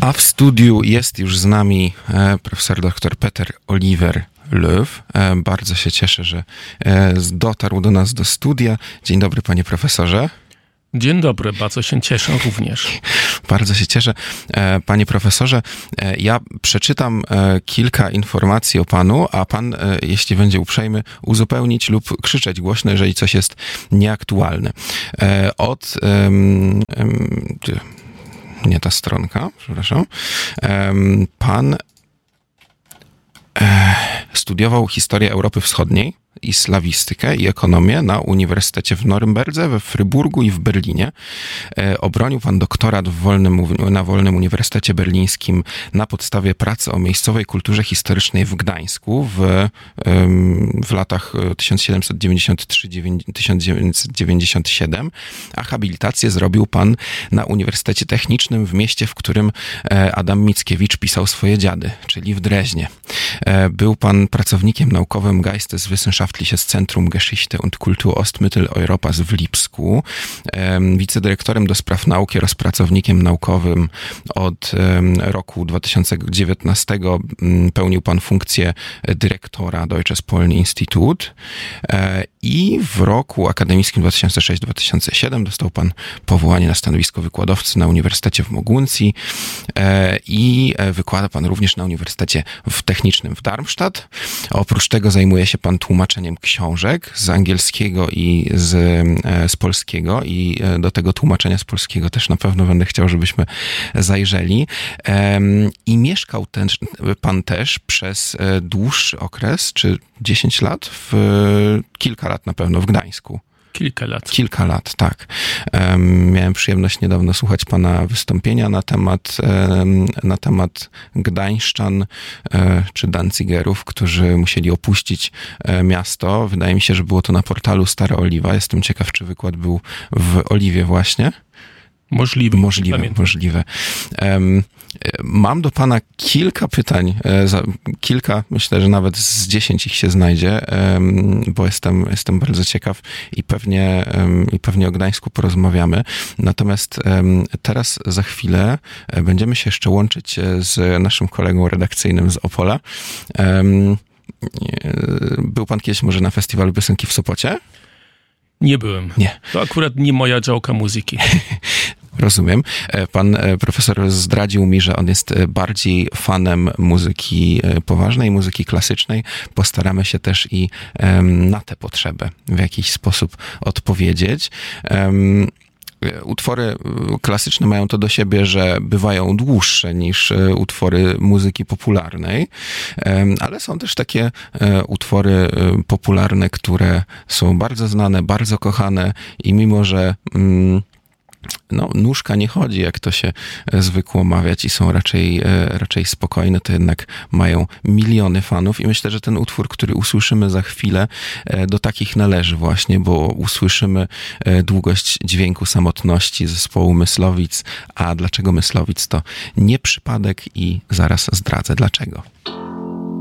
A w studiu jest już z nami profesor dr Peter Oliver-Löw. Bardzo się cieszę, że dotarł do nas do studia. Dzień dobry, panie profesorze. Dzień dobry, bardzo się cieszę również. Bardzo się cieszę. Panie profesorze, ja przeczytam kilka informacji o panu, a pan, jeśli będzie uprzejmy, uzupełnić lub krzyczeć głośno, jeżeli coś jest nieaktualne. Nie ta stronka, przepraszam. Pan studiował historię Europy Wschodniej i slawistykę i ekonomię na Uniwersytecie w Norymberdze, we Fryburgu i w Berlinie. Obronił pan doktorat na Wolnym Uniwersytecie Berlińskim na podstawie pracy o miejscowej kulturze historycznej w Gdańsku w latach 1793-1997, a habilitację zrobił pan na Uniwersytecie Technicznym w mieście, w którym Adam Mickiewicz pisał swoje dziady, czyli w Dreźnie. Był pan pracownikiem naukowym Geisteswissenschaftliches Zentrum Geschichte und Kultur Ostmitteleuropas w Lipsku, wicedyrektorem do spraw nauki oraz pracownikiem naukowym od roku 2019 pełnił pan funkcję dyrektora Deutsches Polen-Institut i w roku akademickim 2006-2007 dostał pan powołanie na stanowisko wykładowcy na Uniwersytecie w Moguncji i wykłada pan również na Uniwersytecie Technicznym w Darmstadt. Oprócz tego zajmuje się pan tłumaczeniem książek z angielskiego i z polskiego i do tego tłumaczenia z polskiego też na pewno będę chciał, żebyśmy zajrzeli. I mieszkał pan też przez dłuższy okres, czy 10 lat, kilka lat na pewno w Gdańsku. Kilka lat, tak. Miałem przyjemność niedawno słuchać pana wystąpienia na temat Gdańszczan czy Danzigerów, którzy musieli opuścić miasto. Wydaje mi się, że było to na portalu Stara Oliwa. Jestem ciekaw, czy wykład był w Oliwie właśnie. Możliwe. Mam do pana kilka pytań, myślę, że nawet z 10 ich się znajdzie, bo jestem bardzo ciekaw i pewnie o Gdańsku porozmawiamy. Natomiast teraz za chwilę będziemy się jeszcze łączyć z naszym kolegą redakcyjnym z Opola. Był pan kiedyś może na festiwalu piosenki w Sopocie? Nie byłem. Nie. To akurat nie moja działka muzyki. Rozumiem. Pan profesor zdradził mi, że on jest bardziej fanem muzyki poważnej, muzyki klasycznej. Postaramy się też i na tę potrzebę w jakiś sposób odpowiedzieć. Utwory klasyczne mają to do siebie, że bywają dłuższe niż utwory muzyki popularnej, ale są też takie utwory popularne, które są bardzo znane, bardzo kochane i mimo, że nóżka nie chodzi, jak to się zwykło mawiać i są raczej spokojne, to jednak mają miliony fanów i myślę, że ten utwór, który usłyszymy za chwilę, do takich należy właśnie, bo usłyszymy długość dźwięku samotności zespołu Myslowic, a dlaczego Myslowic to nie przypadek i zaraz zdradzę dlaczego.